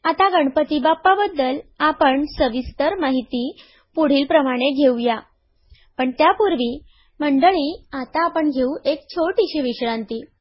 आता गणपती बाप्पाबद्दल आपण सविस्तर माहिती पुढील प्रमाणे घेऊया. पण त्यापूर्वी मंडळी, आता आपण घेऊ एक छोटीशी विश्रांती.